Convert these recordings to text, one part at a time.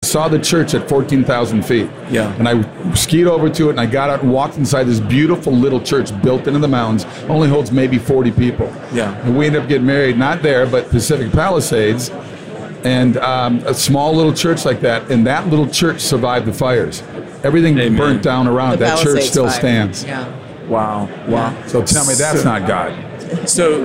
saw the church at 14,000 feet. Yeah. And I skied over to it, and I got out and walked inside this beautiful little church built into the mountains. Only holds maybe 40 people. Yeah. And we ended up getting married, not there, but Pacific Palisades. And a small little church like that. And that little church survived the fires. Everything burnt down around it. That church Palisades still fire. stands. Yeah. Wow. So tell me that's not God. So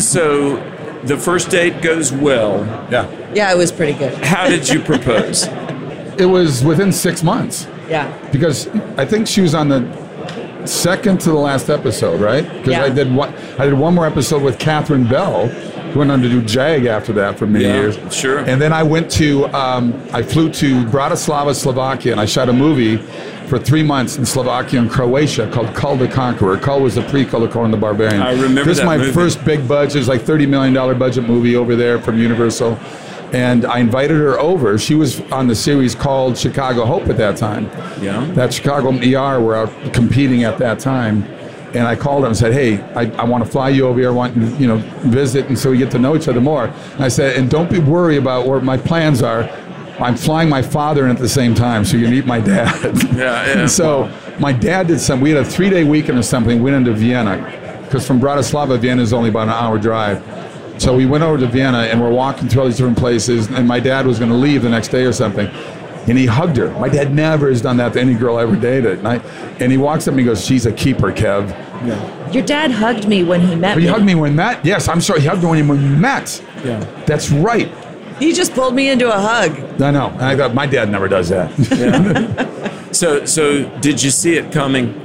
the first date goes well. Yeah. Yeah, it was pretty good. How did you propose? It was within 6 months. Yeah. Because I think she was on the second to the last episode, right? Because Yeah. I did one more episode with Catherine Bell, who went on to do JAG after that for many years. Sure. And then I went to, I flew to Bratislava, Slovakia, and I shot a movie for 3 months in Slovakia and Croatia called Kull the Conqueror. Kull was the prequel to Conan the Barbarian. I remember This is that my movie. first big budget. It was like $30 million budget movie over there from Universal. And I invited her over. She was on the series called Chicago Hope at that time. Yeah. That Chicago ER were out competing at that time. And I called her and said, hey, I want to fly you over here. I want you to visit, and so we get to know each other more. And I said, and don't be worried about what my plans are. I'm flying my father in at the same time, so you can meet my dad. Yeah. And so my dad did we had a 3-day weekend or something, went into Vienna, because from Bratislava, Vienna is only about an hour drive. So we went over to Vienna, and we're walking through all these different places, and my dad was going to leave the next day or something. And he hugged her. My dad never has done that to any girl I ever dated. And he walks up and he goes, she's a keeper, Kev. Yeah. Your dad hugged me when he met But me. he hugged me when we met? Yes, I'm sorry. He hugged me when we met. Yeah. That's right. He just pulled me into a hug. I know. And I thought, my dad never does that. Yeah. So did you see it coming?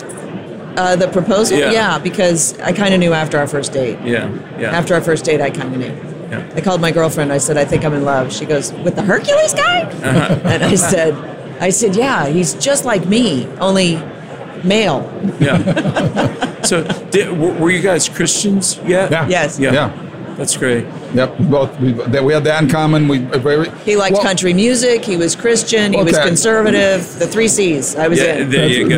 The proposal? Yeah. Yeah, because I kind of knew after our first date. Yeah. After our first date, I kind of knew. Yeah. I called my girlfriend. I said, I think I'm in love. She goes, with the Hercules guy? And I said, yeah, he's just like me, only male. Yeah. So were you guys Christians yet? Yeah. Yes. Yeah. That's great. Yep. We had that in common. He liked country music. He was Christian. He was conservative. The 3 C's. I was in. There you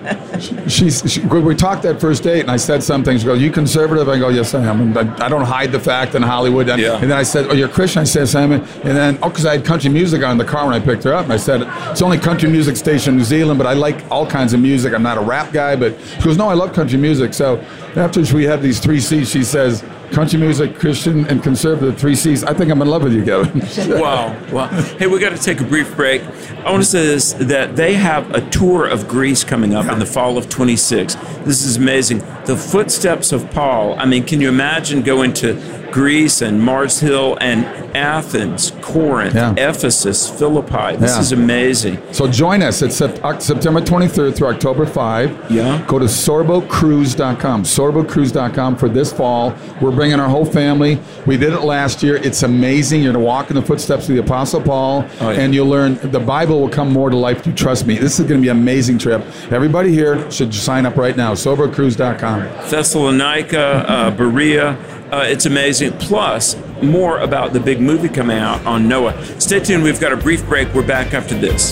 go. We talked that first date, and I said something. She goes, "You conservative?" I go, "Yes, I am." And I don't hide the fact in Hollywood. And then I said, "Oh, you're Christian?" I said, "Simon." And then, because I had country music on in the car when I picked her up, and I said, "It's only country music station in New Zealand, but I like all kinds of music. I'm not a rap guy." But she goes, "No, I love country music." So after we had these 3 C's, she says, country music, Christian, and conservative, 3 C's. I think I'm in love with you, Kevin. Wow. Hey, we got to take a brief break. I want to say this, that they have a tour of Greece coming up in the fall of 26. This is amazing. The Footsteps of Paul. I mean, can you imagine going to Greece and Mars Hill and Athens, Corinth, Ephesus, Philippi? This is amazing. So join us. It's September 23rd through October 5. Yeah. Go to sorbocruise.com. sorbocruise.com for this fall. We're bringing our whole family. We did it last year. It's amazing. You're going to walk in the footsteps of the Apostle Paul, and you'll learn the Bible will come more to life. You trust me. This is going to be an amazing trip. Everybody here should sign up right now. sobercruise.com. Thessalonica, Berea. It's amazing. Plus, more about the big movie coming out on Noah. Stay tuned. We've got a brief break. We're back after this.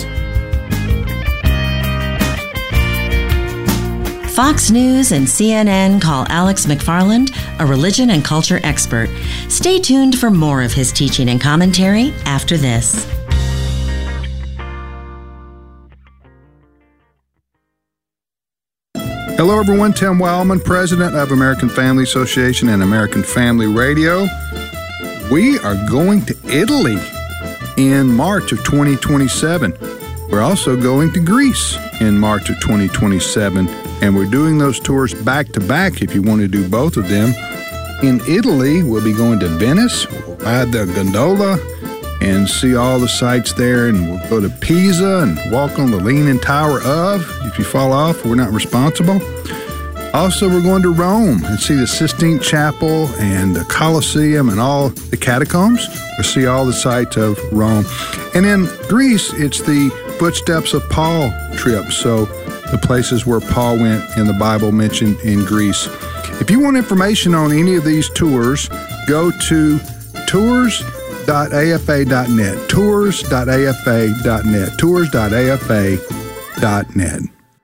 Fox News and CNN call Alex McFarland a religion and culture expert. Stay tuned for more of his teaching and commentary after this. Hello, everyone. Tim Wildman, president of American Family Association and American Family Radio. We are going to Italy in March of 2027. We're also going to Greece in March of 2027. And we're doing those tours back to back if you want to do both of them. In Italy, we'll be going to Venice, we'll ride the gondola and see all the sights there, and we'll go to Pisa and walk on the Leaning Tower of. If you fall off, we're not responsible. Also, we're going to Rome and see the Sistine Chapel and the Colosseum and all the catacombs. We'll see all the sights of Rome. And in Greece, it's the Footsteps of Paul trip, so the places where Paul went in the Bible mentioned in Greece. If you want information on any of these tours, go to tours.afa.net, tours.afa.net, tours.afa.net.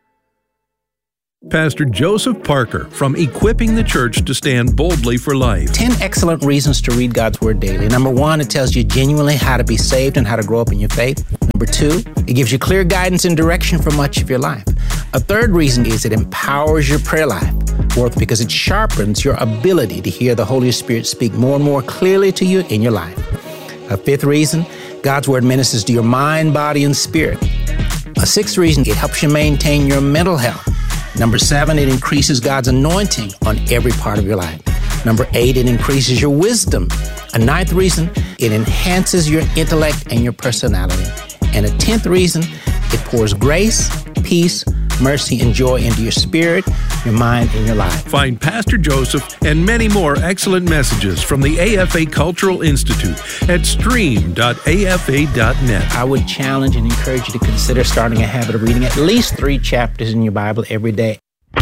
Pastor Joseph Parker from Equipping the Church to Stand Boldly for Life. 10 excellent reasons to read God's Word daily. Number 1, it tells you genuinely how to be saved and how to grow up in your faith. Number Number 2, it gives you clear guidance and direction for much of your life. A third reason is it empowers your prayer life. Fourth, because it sharpens your ability to hear the Holy Spirit speak more and more clearly to you in your life. A fifth reason, God's Word ministers to your mind, body, and spirit. A sixth reason, it helps you maintain your mental health. Number 7, it increases God's anointing on every part of your life. Number 8, it increases your wisdom. A 9th reason, it enhances your intellect and your personality. And a 10th reason, it pours grace, peace, mercy, and joy into your spirit, your mind, and your life. Find Pastor Joseph and many more excellent messages from the AFA Cultural Institute at stream.afa.net. I would challenge and encourage you to consider starting a habit of reading at least 3 chapters in your Bible every day.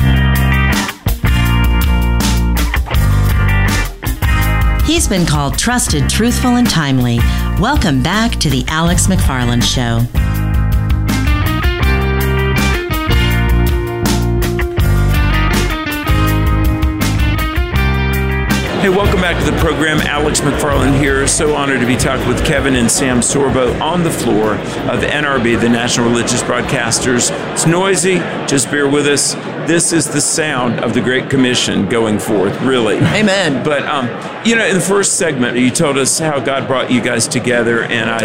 He's been called trusted, truthful, and timely. Welcome back to the Alex McFarland Show. Hey, welcome back to the program. Alex McFarland here. So honored to be talking with Kevin and Sam Sorbo on the floor of the NRB, the National Religious Broadcasters. It's noisy. Just bear with us. This is the sound of the Great Commission going forth, really. Amen. But, in the first segment, you told us how God brought you guys together, and I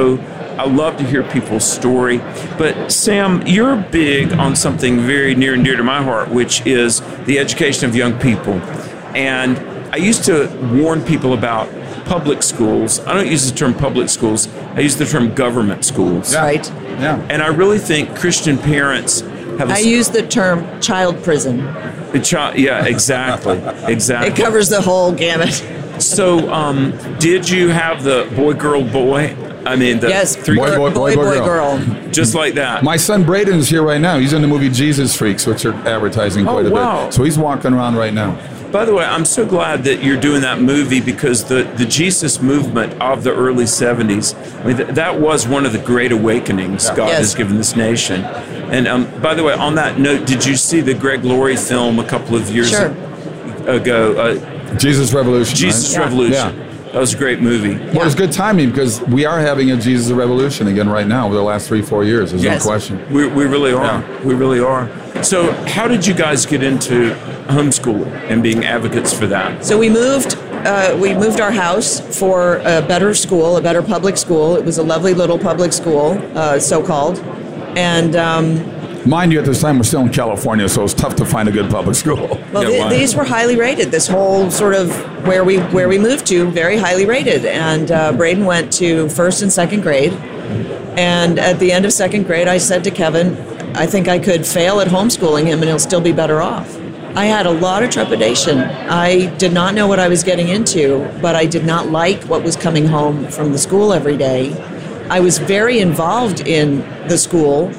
love to hear people's story. But Sam, you're big on something very near and dear to my heart, which is the education of young people. And I used to warn people about public schools. I don't use the term public schools. I use the term government schools. Yeah. Right. Yeah. And I really think Christian parents have I use the term child prison. Yeah, exactly. Exactly. It covers the whole gamut. So, did you have the boy, girl, boy? I mean, the yes, three boy, girl. Just like that. My son Braden's here right now. He's in the movie Jesus Freaks, which are advertising quite a bit. So he's walking around right now. By the way, I'm so glad that you're doing that movie because the Jesus movement of the early 70s, I mean, that was one of the great awakenings God has given this nation. And by the way, on that note, did you see the Greg Laurie film a couple of years ago? Jesus Revolution. Jesus right? Revolution. Yeah. That was a great movie. Well, it's good timing because we are having a Jesus Revolution again right now over the last 3-4 years. There's no question. We really are. Yeah. We really are. So how did you guys get into homeschooling and being advocates for that? So we moved our house for a better school, a better public school. It was a lovely little public school, so-called. And mind you, at this time, we're still in California, so it's tough to find a good public school. Well, these were highly rated. This whole sort of where we moved to, very highly rated. And Braden went to 1st and 2nd grade. And at the end of 2nd grade, I said to Kevin, I think I could fail at homeschooling him and he'll still be better off. I had a lot of trepidation. I did not know what I was getting into, but I did not like what was coming home from the school every day. I was very involved in the school,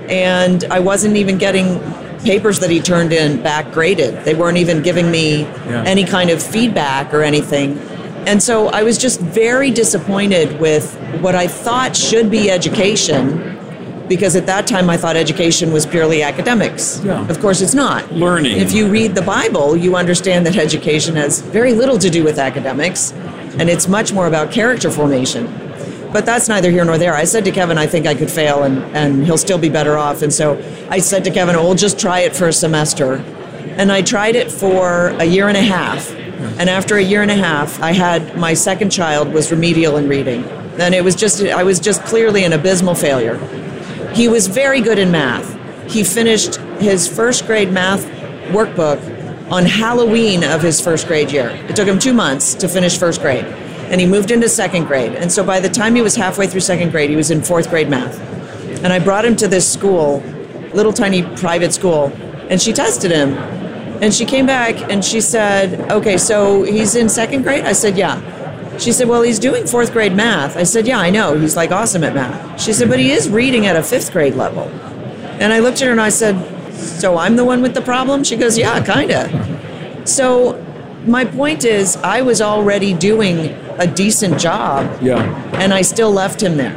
and I wasn't even getting papers that he turned in back graded. They weren't even giving me any kind of feedback or anything. And so I was just very disappointed with what I thought should be education, because at that time I thought education was purely academics. Yeah. Of course it's not. Learning. If you read the Bible, you understand that education has very little to do with academics, and it's much more about character formation. But that's neither here nor there. I said to Kevin, I think I could fail and he'll still be better off. And so I said to Kevin, we'll just try it for a semester. And I tried it for a year and a half. And after a year and a half, I had my second child was remedial in reading. And I was just clearly an abysmal failure. He was very good in math. He finished his 1st grade math workbook on Halloween of his 1st grade year. It took him 2 months to finish 1st grade. And he moved into 2nd grade. And so by the time he was halfway through 2nd grade, he was in 4th grade math. And I brought him to this school, little tiny private school, and she tested him. And she came back and she said, okay, so he's in 2nd grade? I said, yeah. She said, well, he's doing 4th grade math. I said, yeah, I know. He's like awesome at math. She said, but he is reading at a 5th grade level. And I looked at her and I said, so I'm the one with the problem? She goes, yeah, kind of. So my point is, I was already doing a decent job, and I still left him there.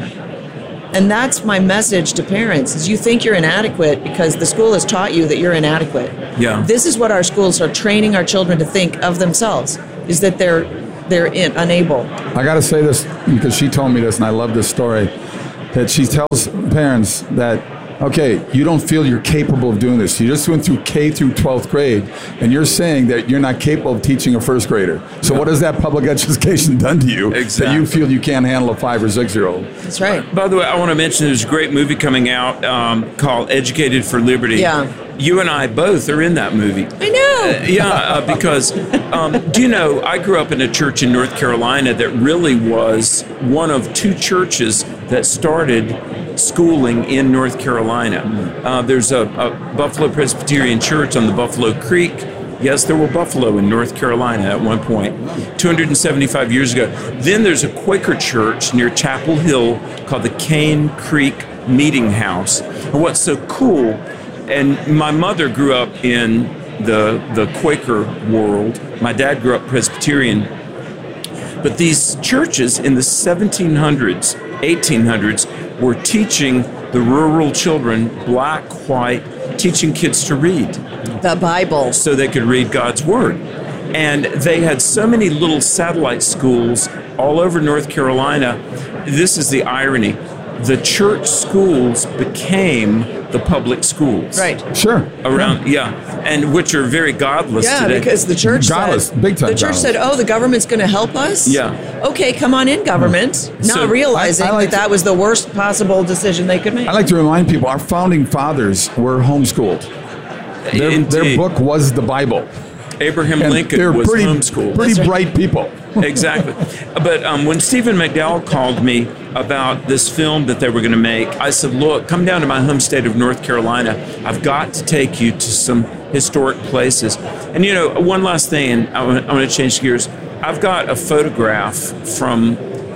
And that's my message to parents, is you think you're inadequate because the school has taught you that you're inadequate. Yeah. This is what our schools are training our children to think of themselves, is that they're unable. I got to say this because she told me this, and I love this story. that she tells parents that, okay, you don't feel you're capable of doing this. You just went through K through 12th grade, and you're saying that you're not capable of teaching a first grader. So what has that public education done to you that you feel you can't handle a 5 or 6 year old? That's right. By the way, I want to mention there's a great movie coming out called Educated for Liberty. Yeah. You and I both are in that movie. I know. Because, do you know, I grew up in a church in North Carolina that really was one of 2 churches that started schooling in North Carolina. There's a Buffalo Presbyterian Church on the Buffalo Creek. Yes, there were buffalo in North Carolina at one point, 275 years ago. Then there's a Quaker church near Chapel Hill called the Cane Creek Meeting House. And what's so cool, and my mother grew up in the Quaker world. My dad grew up Presbyterian. But these churches in the 1700s, 1800s, were teaching the rural children, black, white, teaching kids to read. The Bible. So they could read God's Word. And they had so many little satellite schools all over North Carolina. This is the irony. The church schools became the public schools. Right. Sure. Around, and which are very godless today. Yeah, because the church godless, said, big time the church godless. said, oh, the government's going to help us? Yeah. Okay, come on in, government. So Not realizing I like that was the worst possible decision they could make. I like to remind people, our founding fathers were homeschooled. Their book was the Bible. Abraham And Lincoln they're was pretty, homeschooled. Pretty bright people. Exactly. But when Stephen McDowell called me about this film that they were going to make, I said, look, come down to my home state of North Carolina. I've got to take you to some historic places. And, you know, one last thing, and I want to change gears. I've got a photograph from,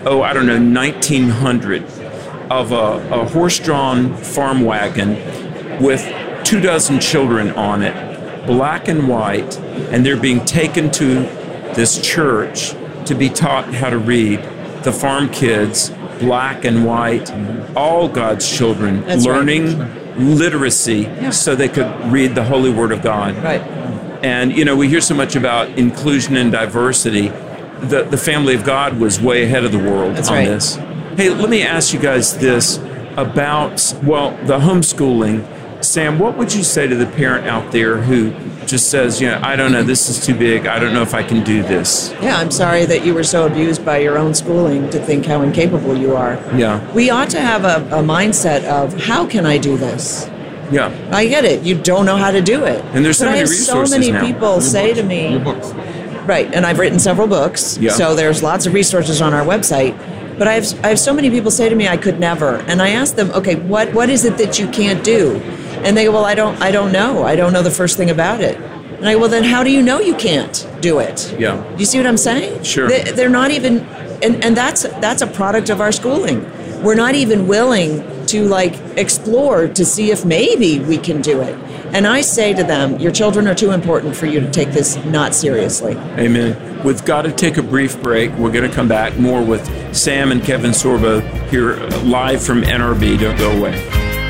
1900 of a horse-drawn farm wagon with 24 children on it, black and white, and they're being taken to this church to be taught how to read. The farm kids, black and white, all God's children, That's learning literacy so they could read the Holy Word of God. Right. And, you know, we hear so much about inclusion and diversity. The family of God was way ahead of the world That's on right. this. Hey, let me ask you guys this about, the homeschooling. Sam, what would you say to the parent out there who just says, I don't know, this is too big. I don't know if I can do this. Yeah, I'm sorry that you were so abused by your own schooling to think how incapable you are. Yeah. We ought to have a mindset of, how can I do this? Yeah. I get it. You don't know how to do it. And there's so but many I have resources so many now. people say to me, right, and I've written several books, so there's lots of resources on our website. But I have so many people say to me, I could never. And I ask them, okay, what is it that you can't do? And they go, well, I don't know. I don't know the first thing about it. And I go, well, then how do you know you can't do it? Yeah. Do you see what I'm saying? Sure. They're not even, and that's a product of our schooling. We're not even willing to explore to see if maybe we can do it. And I say to them, your children are too important for you to take this not seriously. Amen. We've got to take a brief break. We're going to come back more with Sam and Kevin Sorbo here live from NRB. Don't go away.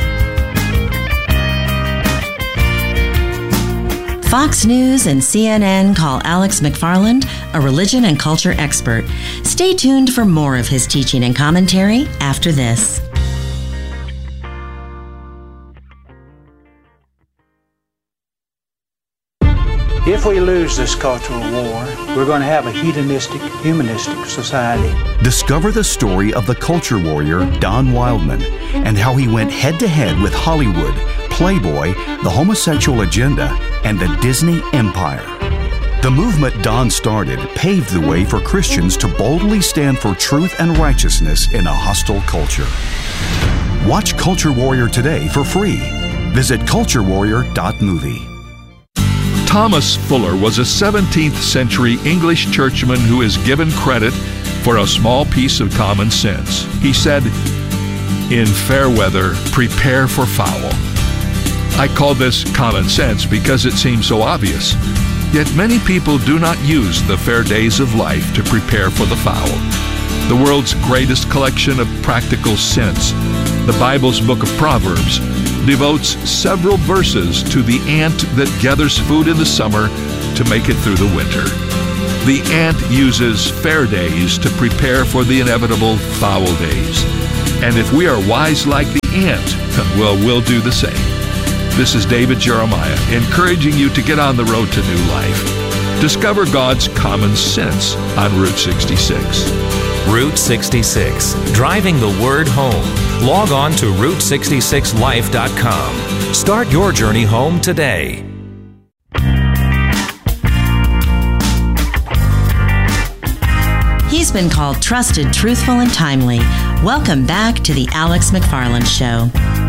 Fox News and CNN call Alex McFarland a religion and culture expert. Stay tuned for more of his teaching and commentary after this. If we lose this cultural war, we're going to have a hedonistic, humanistic society. Discover the story of the culture warrior Don Wildman and how he went head-to-head with Hollywood, Playboy, the homosexual agenda, and the Disney Empire. The movement Don started paved the way for Christians to boldly stand for truth and righteousness in a hostile culture. Watch Culture Warrior today for free. Visit culturewarrior.movie. Thomas Fuller was a 17th century English churchman who is given credit for a small piece of common sense. He said, "In fair weather, prepare for foul." I call this common sense because it seems so obvious. Yet many people do not use the fair days of life to prepare for the foul. The world's greatest collection of practical sense, the Bible's book of Proverbs, devotes several verses to the ant that gathers food in the summer to make it through the winter. The ant uses fair days to prepare for the inevitable foul days. And if we are wise like the ant, well, we'll do the same. This is David Jeremiah, encouraging you to get on the road to new life. Discover God's common sense on Route 66. Route 66, driving the word home. Log on to Route66Life.com. Start your journey home today. He's been called trusted, truthful, and timely. Welcome back to the Alex McFarland Show.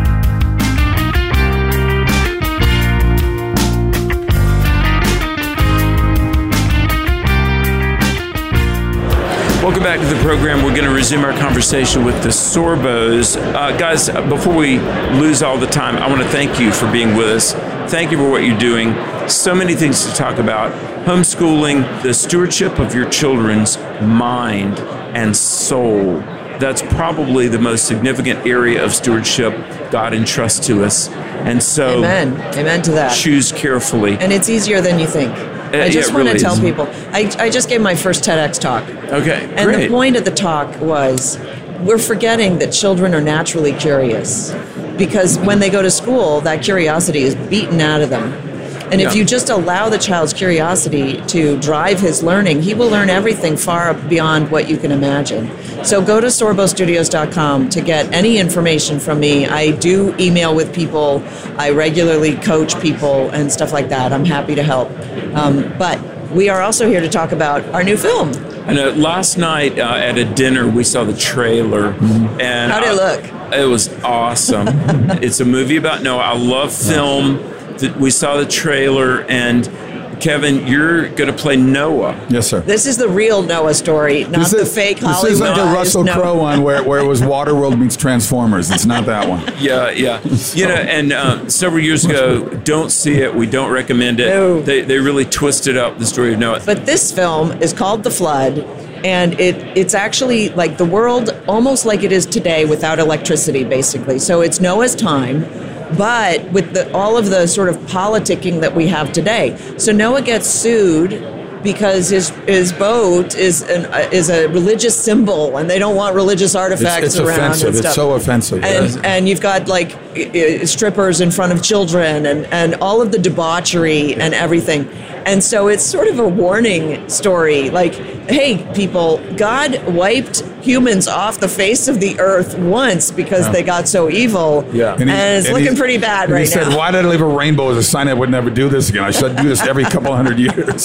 Welcome back to the program. We're going to resume our conversation with the Sorbos. Guys, before we lose all the time, I want to thank you for being with us. Thank you for what you're doing. So many things to talk about. Homeschooling, the stewardship of your children's mind and soul. That's probably the most significant area of stewardship God entrusts to us. And so, Amen to that. Choose carefully. And it's easier than you think. I just want to tell people, I just gave my first TEDx talk. Okay, and great. the point of the talk was, we're forgetting that children are naturally curious. Because when they go to school, that curiosity is beaten out of them. And if you just allow the child's curiosity to drive his learning, he will learn everything far beyond what you can imagine. So go to sorbostudios.com to get any information from me. I do email with people. I regularly coach people and stuff like that. I'm happy to help. But we are also here to talk about our new film. And last night at a dinner, we saw the trailer. And how'd it look? It was awesome. It's a movie about Noah. I love film. We saw the trailer, and Kevin, you're going to play Noah. Yes, sir. This is the real Noah story, not the fake Hollywood. This is like the Russell Crowe one where it was Waterworld meets Transformers. It's not that one. Yeah. So. You know, and several years ago, don't see it. We don't recommend it. No. They really twisted up the story of Noah. But this film is called The Flood, and it's actually like the world almost like it is today without electricity, basically. So it's Noah's time, but with all of the sort of politicking that we have today. So Noah gets sued because his boat is a religious symbol, and they don't want religious artifacts it's around. Offensive. And stuff. It's so offensive. And you've got like strippers in front of children, and all of the debauchery and everything. And so it's sort of a warning story, like, hey, people, God wiped humans off the face of the earth once because they got so evil. Yeah. And it's looking pretty bad right now. He said, why did I leave a rainbow as a sign I would never do this again? I should do this every couple hundred years.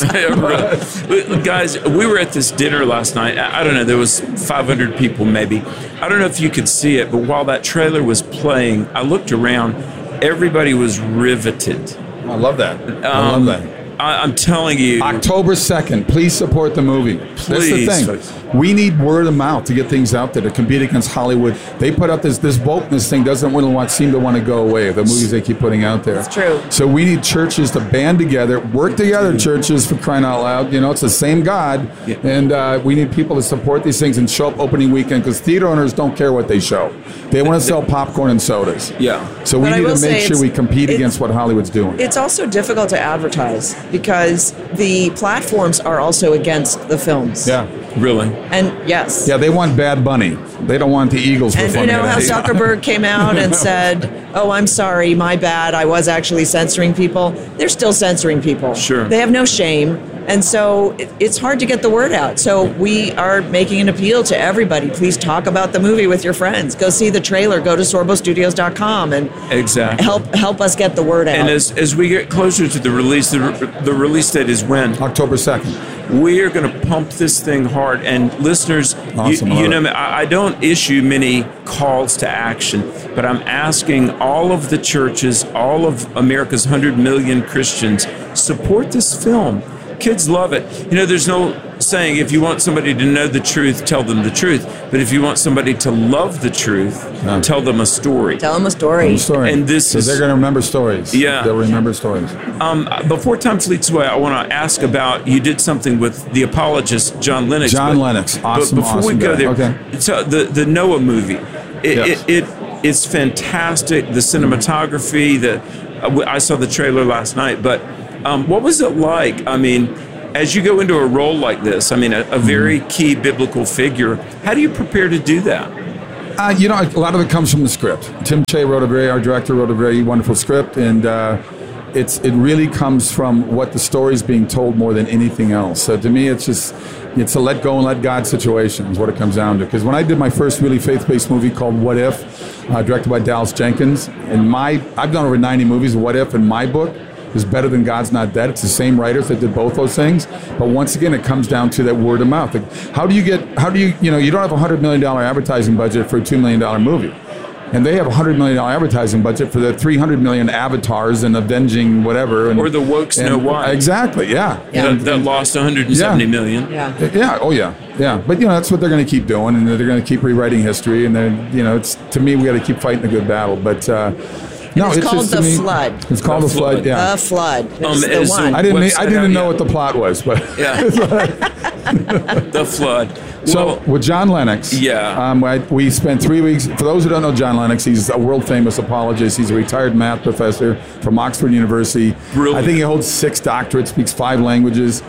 Guys, we were at this dinner last night. I don't know, there was 500 people maybe. I don't know if you could see it, but while that trailer was playing, I looked around. Everybody was riveted. I love that. I love that. I'm telling you. October 2nd, please support the movie. Please. That's the thing. We need word of mouth to get things out there to compete against Hollywood. They put up this wokeness thing doesn't seem to want to go away, the movies they keep putting out there. That's true. So we need churches to band together, work together, churches, for crying out loud. You know, it's the same God. Yeah. And we need people to support these things and show up opening weekend, because theater owners don't care what they show. They want to sell popcorn and sodas. Yeah. So we need to make sure we compete against what Hollywood's doing. It's also difficult to advertise because the platforms are also against the films. Yeah. Really? And yes. Yeah, they want Bad Bunny. They don't want the Eagles performing. And you know how Zuckerberg came out and said, oh, I'm sorry, my bad, I was actually censoring people. They're still censoring people. Sure. They have no shame. And so it's hard to get the word out. So we are making an appeal to everybody. Please talk about the movie with your friends. Go see the trailer. Go to sorbostudios.com and help us get the word out. And as we get closer to the release, the release date is when? October 2nd. We are going to pump this thing hard. And listeners, awesome. you know, I don't issue many calls to action, but I'm asking all of the churches, all of America's 100 million Christians, support this film. Kids love it. You know, there's no saying, if you want somebody to know the truth, tell them the truth. But if you want somebody to love the truth, tell them a story. Tell them a story. And this is... they're going to remember stories. Yeah. They'll remember stories. Before time fleets away, I want to ask about, you did something with the apologist, John Lennox. John Lennox. Awesome, But before we go there, so the Noah movie, it's fantastic. The cinematography, I saw the trailer last night, but what was it like? I mean, as you go into a role like this, I mean, a very key biblical figure, how do you prepare to do that? You know, a lot of it comes from the script. Tim Che our director wrote a very wonderful script, and it really comes from what the story's being told more than anything else. So to me, it's a let go and let God situation is what it comes down to. Because when I did my first really faith-based movie called What If, directed by Dallas Jenkins, and I've done over 90 movies. What If in my book is better than God's Not Dead. It's the same writers that did both those things. But once again, it comes down to that word of mouth. Like, you don't have a $100 million advertising budget for a $2 million movie. And they have a $100 million advertising budget for the 300 million avatars and avenging whatever. Or the woke Snow White. Exactly, yeah. That lost 170 million. Yeah, oh yeah. But, that's what they're going to keep doing, and they're going to keep rewriting history. And then, to me, we got to keep fighting the good battle. But, no, it's called The Flood. It's called The Flood, yeah. The Flood. It's the one. I didn't know what the plot was, but... Yeah. The Flood. So with John Lennox, we spent 3 weeks. For those who don't know John Lennox, he's a world-famous apologist. He's a retired math professor from Oxford University. Brilliant. I think he holds 6 doctorates, speaks 5 languages.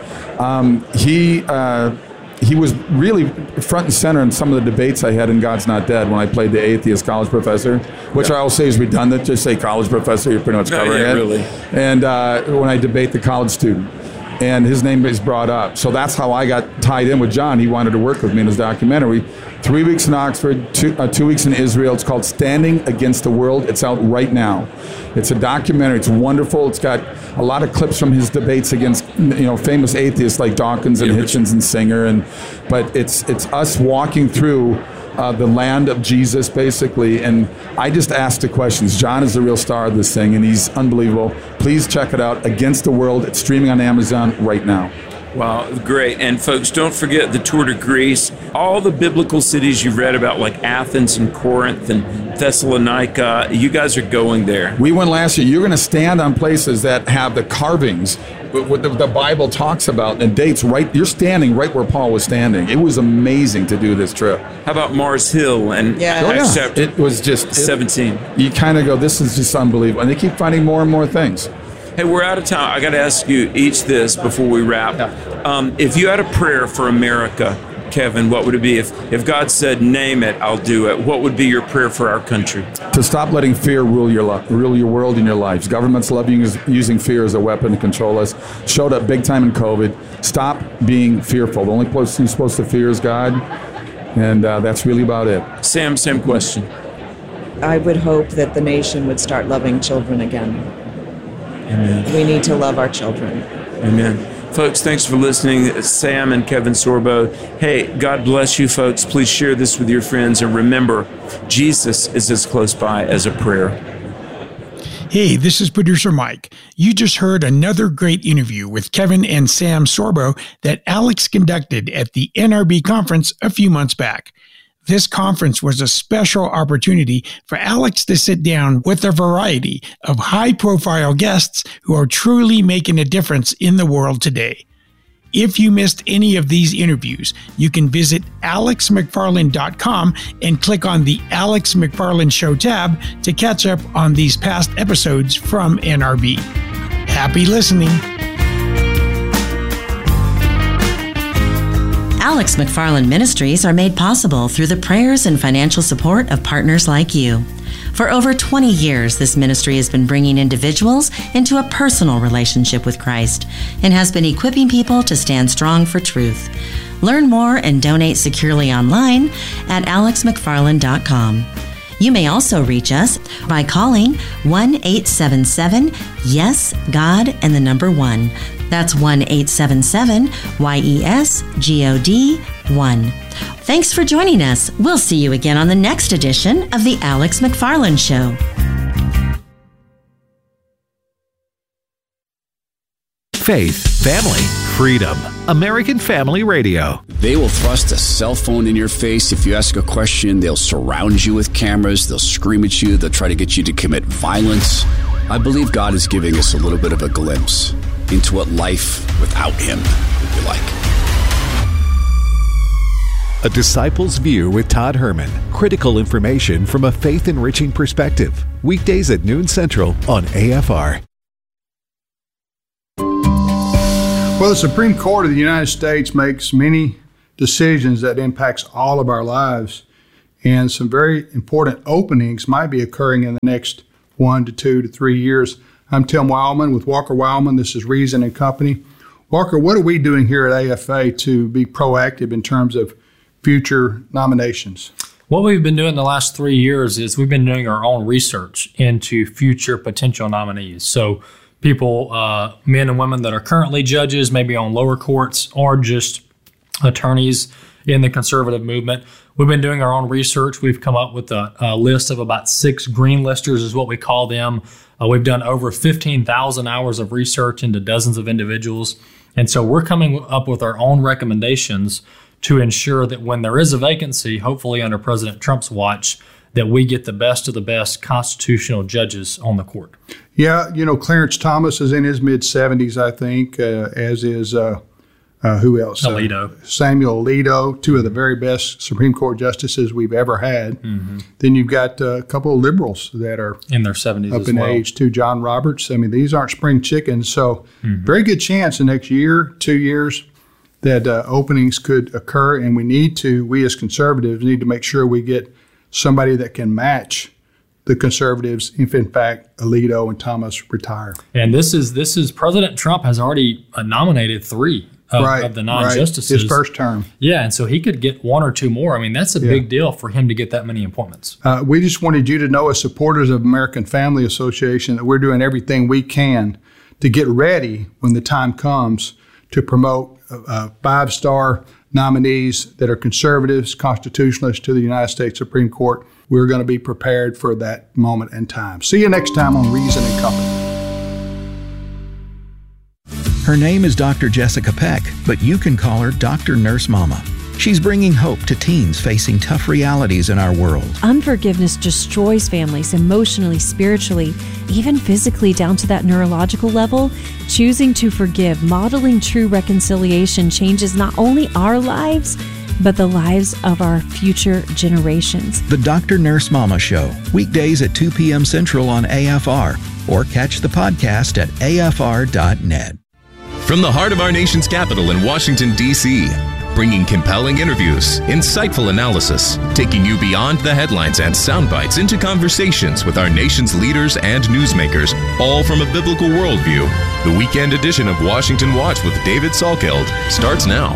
He was really front and center in some of the debates I had in God's Not Dead when I played the atheist college professor, which I will say is redundant. Just say college professor, you're pretty much covering it. Really. And when I debate the college student. And his name is brought up. So that's how I got tied in with John. He wanted to work with me in his documentary. 3 weeks in Oxford, 2 weeks in Israel. It's called Standing Against the World. It's out right now. It's a documentary. It's wonderful. It's got a lot of clips from his debates against famous atheists like Dawkins and Hitchens and Singer. But it's us walking through the land of Jesus, basically. And I just asked the questions. John is the real star of this thing, and he's unbelievable. Please check it out. Against the World. It's streaming on Amazon right now. Wow, great. And folks, don't forget the Tour de Greece. All the biblical cities you've read about, like Athens and Corinth and Thessalonica, you guys are going there. We went last year. You're going to stand on places that have the carvings, what the Bible talks about, and dates right. You're standing right where Paul was standing. It was amazing to do this trip. How about Mars Hill and It was just 17. You kind of go, this is just unbelievable. And they keep finding more and more things. Hey, we're out of time. I got to ask you each this before we wrap. If you had a prayer for America, Kevin, what would it be? If God said, name it, I'll do it. What would be your prayer for our country? To stop letting fear rule your world and your lives. Governments love using fear as a weapon to control us. Showed up big time in COVID. Stop being fearful. The only person you're supposed to fear is God. And that's really about it. Sam, same question. I would hope that the nation would start loving children again. Amen. We need to love our children. Amen. Folks, thanks for listening. Sam and Kevin Sorbo. Hey, God bless you, folks. Please share this with your friends. And remember, Jesus is as close by as a prayer. Hey, this is producer Mike. You just heard another great interview with Kevin and Sam Sorbo that Alex conducted at the NRB conference a few months back. This conference was a special opportunity for Alex to sit down with a variety of high-profile guests who are truly making a difference in the world today. If you missed any of these interviews, you can visit alexmcfarland.com and click on the Alex McFarland Show tab to catch up on these past episodes from NRB. Happy listening. Alex McFarland Ministries are made possible through the prayers and financial support of partners like you. For over 20 years, this ministry has been bringing individuals into a personal relationship with Christ and has been equipping people to stand strong for truth. Learn more and donate securely online at alexmcfarland.com. You may also reach us by calling 1-877-YES-GOD and the number 1. That's 1-877-YES-GOD-1. Thanks for joining us. We'll see you again on the next edition of The Alex McFarland Show. Faith, family, freedom. American Family Radio. They will thrust a cell phone in your face. If you ask a question, they'll surround you with cameras. They'll scream at you. They'll try to get you to commit violence. I believe God is giving us a little bit of a glimpse into what life without Him would be like. A Disciple's View with Todd Herman. Critical information from a faith-enriching perspective. Weekdays at noon Central on AFR. Well, the Supreme Court of the United States makes many decisions that impacts all of our lives. and some very important openings might be occurring in the next 1 to 2 to 3 years. I'm Tim Wildman with Walker Wildman. This is Reason and Company. Walker, what are we doing here at AFA to be proactive in terms of future nominations? What we've been doing the last 3 years is we've been doing our own research into future potential nominees. So people, men and women that are currently judges, maybe on lower courts, or just attorneys in the conservative movement. We've been doing our own research. We've come up with a list of about 6 green listers is what we call them. We've done over 15,000 hours of research into dozens of individuals. And so we're coming up with our own recommendations to ensure that when there is a vacancy, hopefully under President Trump's watch, that we get the best of the best constitutional judges on the court. Yeah, Clarence Thomas is in his mid-70s, I think, as is, who else? Alito. Samuel Alito, 2 of the very best Supreme Court justices we've ever had. Mm-hmm. Then you've got a couple of liberals that are in their 70s up in age, too. John Roberts. I mean, these aren't spring chickens. So very good chance the next year, 2 years, that openings could occur, and we as conservatives need to make sure we get somebody that can match the conservatives if, in fact, Alito and Thomas retire. And this is President Trump has already nominated 3 of the non-justices. Right. His first term. Yeah, and so he could get 1 or 2 more. I mean, that's a big deal for him to get that many appointments. We just wanted you to know, as supporters of American Family Association, that we're doing everything we can to get ready when the time comes to promote 5-star nominees that are conservatives, constitutionalists to the United States Supreme Court. We're going to be prepared for that moment in time. See you next time on Reason and Company. Her name is Dr. Jessica Peck, but you can call her Dr. Nurse Mama. She's bringing hope to teens facing tough realities in our world. Unforgiveness destroys families emotionally, spiritually, even physically down to that neurological level. Choosing to forgive, modeling true reconciliation changes not only our lives, but the lives of our future generations. The Dr. Nurse Mama Show, weekdays at 2 p.m. Central on AFR, or catch the podcast at afr.net. From the heart of our nation's capital in Washington, D.C., bringing compelling interviews, insightful analysis, taking you beyond the headlines and sound bites into conversations with our nation's leaders and newsmakers, all from a biblical worldview. The weekend edition of Washington Watch with David Salkeld starts now.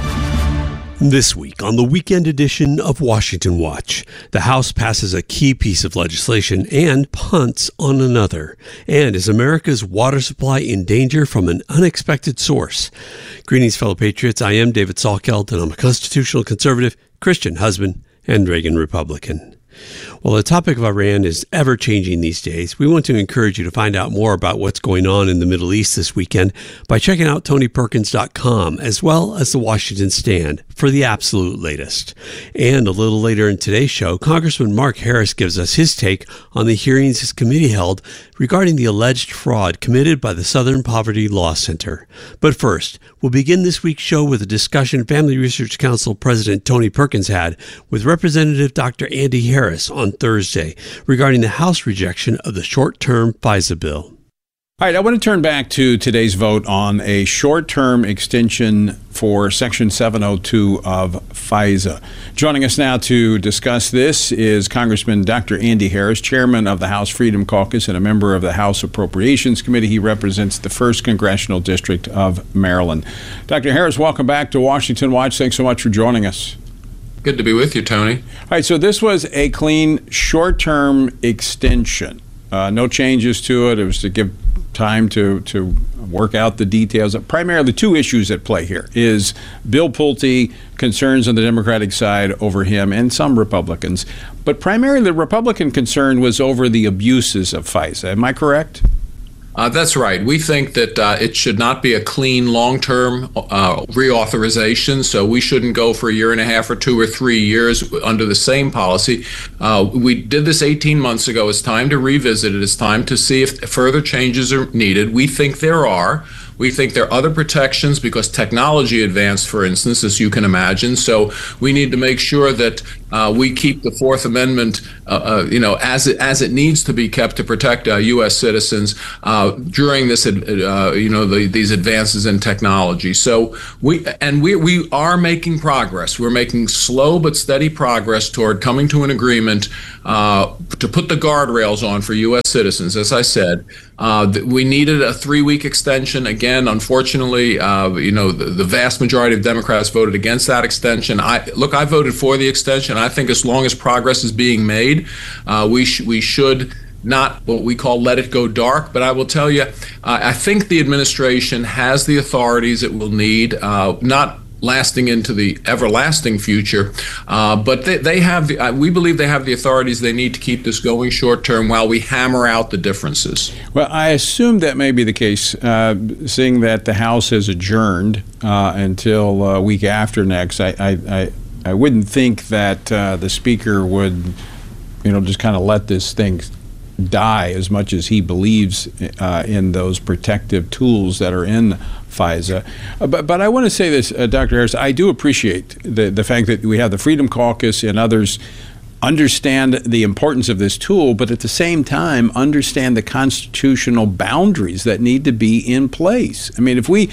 This week on the weekend edition of Washington Watch, the House passes a key piece of legislation and punts on another. And is America's water supply in danger from an unexpected source? Greetings, fellow patriots. I am David Salkeld, and I'm a constitutional conservative, Christian husband, and Reagan Republican. Well, the topic of Iran is ever-changing these days. We want to encourage you to find out more about what's going on in the Middle East this weekend by checking out TonyPerkins.com, as well as the Washington Stand, for the absolute latest. And a little later in today's show, Congressman Mark Harris gives us his take on the hearings his committee held regarding the alleged fraud committed by the Southern Poverty Law Center. But first, we'll begin this week's show with a discussion Family Research Council President Tony Perkins had with Representative Dr. Andy Harris on Thursday regarding the House rejection of the short-term FISA bill. All right, I want to turn back to today's vote on a short-term extension for Section 702 of FISA. Joining us now to discuss this is Congressman Dr. Andy Harris, chairman of the House Freedom Caucus and a member of the House Appropriations Committee. He represents the 1st Congressional District of Maryland. Dr. Harris, welcome back to Washington Watch. Thanks so much for joining us. Good to be with you, Tony. All right, so this was a clean short-term extension. No changes to it. It was to give time to work out the details. Primarily 2 issues at play here is Bill Pulte, concerns on the Democratic side over him and some Republicans. But primarily the Republican concern was over the abuses of FISA. Am I correct? That's right. We think that it should not be a clean, long-term reauthorization, so we shouldn't go for a year and a half or 2 or 3 years under the same policy. We did this 18 months ago. It's time to revisit it. It's time to see if further changes are needed. We think there are. We think there are other protections because technology advanced, for instance, as you can imagine. So we need to make sure that we keep the Fourth Amendment, as it needs to be kept to protect U.S. citizens during this, these advances in technology. So we are making progress. We're making slow but steady progress toward coming to an agreement to put the guardrails on for U.S. citizens. As I said, we needed a 3-week extension. Again, unfortunately, the vast majority of Democrats voted against that extension. I voted for the extension. I think as long as progress is being made, we should not what we call let it go dark. But I will tell you, I think the administration has the authorities it will need, not lasting into the everlasting future, but they have. We believe they have the authorities they need to keep this going short term while we hammer out the differences. Well, I assume that may be the case, seeing that the House has adjourned until week after next. I wouldn't think that the Speaker would, just kind of let this thing die as much as he believes in those protective tools that are in FISA. But I want to say this, Dr. Harris, I do appreciate the fact that we have the Freedom Caucus and others understand the importance of this tool, but at the same time understand the constitutional boundaries that need to be in place. I mean, if we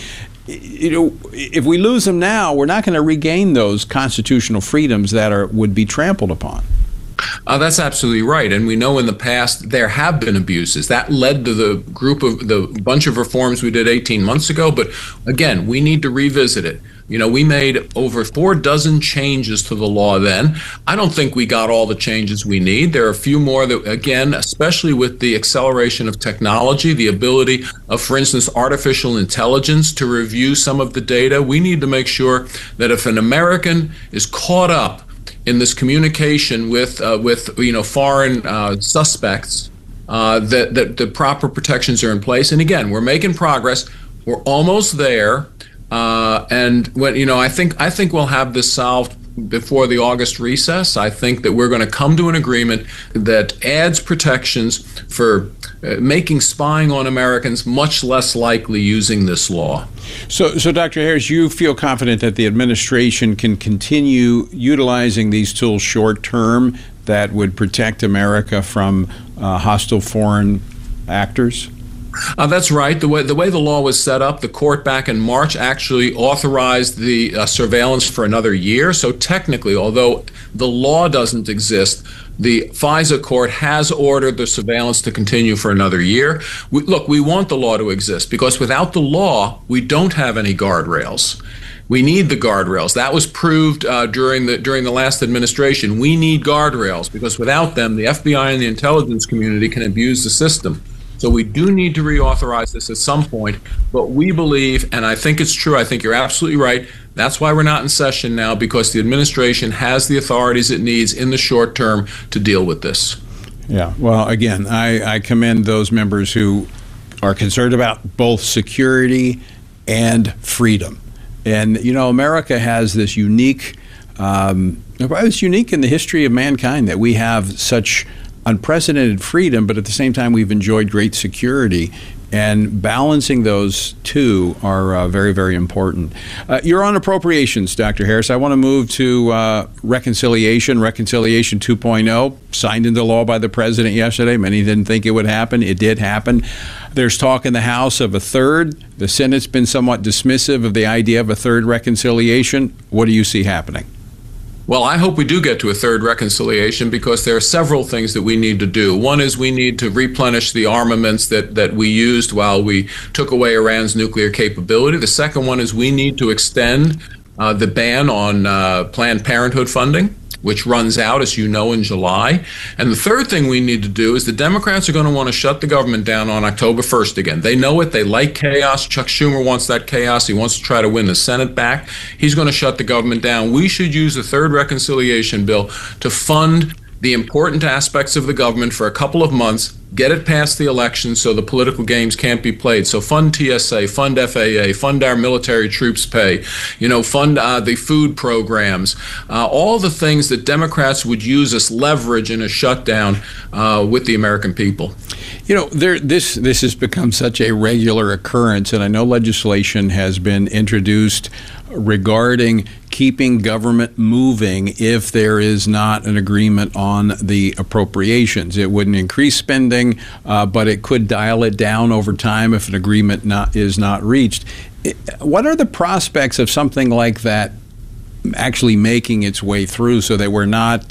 lose them now, we're not going to regain those constitutional freedoms that would be trampled upon. That's absolutely right. And we know in the past there have been abuses. That led to the bunch of reforms we did 18 months ago. But again, we need to revisit it. We made over 4 dozen changes to the law then. I don't think we got all the changes we need. There are a few more that, again, especially with the acceleration of technology, the ability of, for instance, artificial intelligence to review some of the data. We need to make sure that if an American is caught up in this communication with foreign suspects, that the proper protections are in place. And again, we're making progress. We're almost there, and when I think we'll have this solved before the August recess. I think that we're going to come to an agreement that adds protections for making spying on Americans much less likely using this law. So, Dr. Harris, you feel confident that the administration can continue utilizing these tools short term that would protect America from hostile foreign actors? That's right. The way the law was set up, the court back in March actually authorized the surveillance for another year. So technically, although the law doesn't exist, the FISA court has ordered the surveillance to continue for another year. We want the law to exist because without the law, we don't have any guardrails. We need the guardrails. That was proved during the last administration. We need guardrails because without them, the FBI and the intelligence community can abuse the system. So we do need to reauthorize this at some point, but we believe, and I think it's true, I think you're absolutely right, that's why we're not in session now, because the administration has the authorities it needs in the short term to deal with this. Yeah, well, again, I commend those members who are concerned about both security and freedom. And, America has this unique, it's unique in the history of mankind that we have such unprecedented freedom, but at the same time we've enjoyed great security, and balancing those two are very, very important. You're on appropriations, Dr. Harris. I want to move to reconciliation 2.0, signed into law by the president yesterday. Many didn't think it would happen. It did happen. There's talk in the House of a third. The Senate's been somewhat dismissive of the idea of a third reconciliation. What do you see happening? Well, I hope we do get to a third reconciliation because there are several things that we need to do. One is we need to replenish the armaments that we used while we took away Iran's nuclear capability. The second one is we need to extend the ban on Planned Parenthood funding, which runs out, as you know, in July. And the third thing we need to do is the Democrats are going to want to shut the government down on October 1st again. They know it. They like chaos. Chuck Schumer wants that chaos. He wants to try to win the Senate back. He's going to shut the government down. We should use the third reconciliation bill to fund the important aspects of the government for a couple of months, get it past the election so the political games can't be played. So fund TSA, fund FAA, fund our military troops pay, fund the food programs, all the things that Democrats would use as leverage in a shutdown with the American people. This has become such a regular occurrence, and I know legislation has been introduced regarding keeping government moving if there is not an agreement on the appropriations. It wouldn't increase spending, but it could dial it down over time if an agreement is not reached. What are the prospects of something like that actually making its way through so that we're not,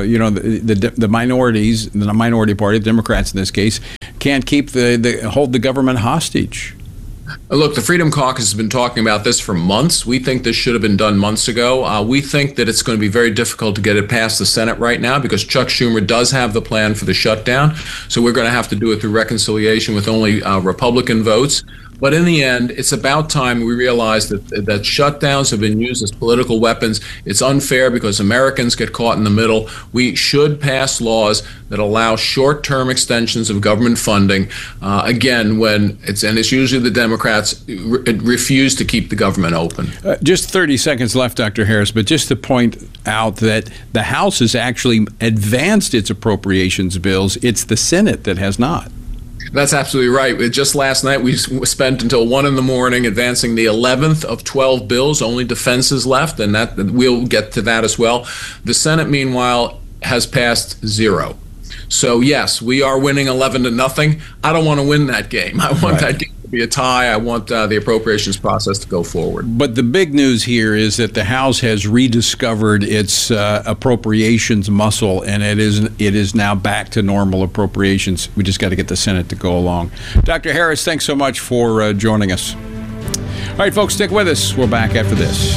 the minorities, the minority party, the Democrats in this case, can't keep hold the government hostage? Look, the Freedom Caucus has been talking about this for months. We think this should have been done months ago. We think that it's going to be very difficult to get it past the Senate right now because Chuck Schumer does have the plan for the shutdown. So we're going to have to do it through reconciliation with only Republican votes. But in the end, it's about time we realize that shutdowns have been used as political weapons. It's unfair because Americans get caught in the middle. We should pass laws that allow short-term extensions of government funding. Again, it's usually the Democrats refuse to keep the government open. Just 30 seconds left, Dr. Harris, but just to point out that the House has actually advanced its appropriations bills. It's the Senate that has not. That's absolutely right. Just last night, we spent until 1 a.m. advancing the 11th of 12 bills. Only defense is left, and that we'll get to that as well. The Senate, meanwhile, has passed 0. So, yes, we are winning 11-0. I don't want to win that game. I want that game to be a tie. I want the appropriations process to go forward. But the big news here is that the House has rediscovered its appropriations muscle, and it is now back to normal appropriations. We just got to get the Senate to go along. Dr. Harris, thanks so much for joining us. All right, folks, stick with us. We're back after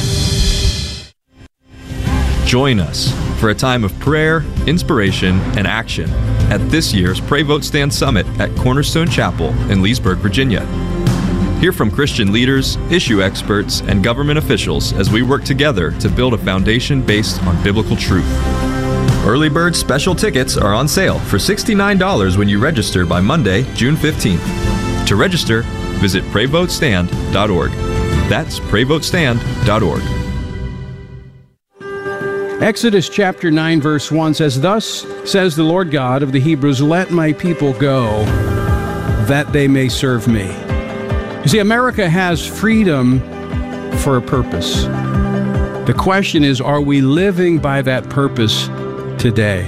this. Join us for a time of prayer, inspiration, and action at this year's Pray Vote Stand Summit at Cornerstone Chapel in Leesburg, Virginia. Hear from Christian leaders, issue experts, and government officials as we work together to build a foundation based on biblical truth. Early bird special tickets are on sale for $69 when you register by Monday, June 15th. To register, visit PrayVoteStand.org. That's PrayVoteStand.org. Exodus chapter 9, verse 1 says, "Thus says the Lord God of the Hebrews, let my people go, that they may serve me." You see, America has freedom for a purpose. The question is, are we living by that purpose today?